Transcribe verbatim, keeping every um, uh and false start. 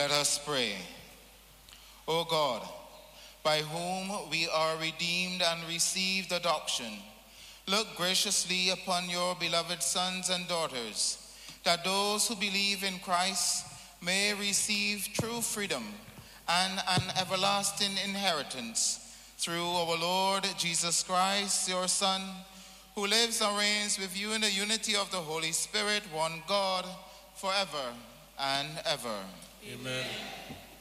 Let us pray. O God, by whom we are redeemed and received adoption, look graciously upon your beloved sons and daughters, that those who believe in Christ may receive true freedom and an everlasting inheritance through our Lord Jesus Christ, your Son, who lives and reigns with you in the unity of the Holy Spirit, one God, forever and ever. Amen.